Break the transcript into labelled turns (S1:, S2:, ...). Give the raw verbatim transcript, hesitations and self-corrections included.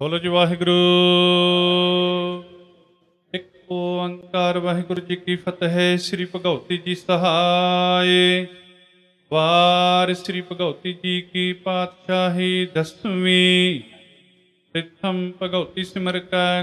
S1: ਬੋਲੋ ਜੀ ਵਾਹਿਗੁਰੂ। ਇੱਕ ਓੰਕਾਰ ਵਾਹਿਗੁਰੂ ਜੀ ਕੀ ਫਤਿਹ। ਸ੍ਰੀ ਭਗਉਤੀ ਜੀ ਸਹਾਏ। ਵਾਰ ਸ੍ਰੀ ਭਗਉਤੀ ਜੀ ਕੀ ਪਾਤਸ਼ਾਹੀ ਦਸਵੀਂ। ਪ੍ਰਿਥਮ ਭਗਉਤੀ ਸਿਮਰ ਕੈ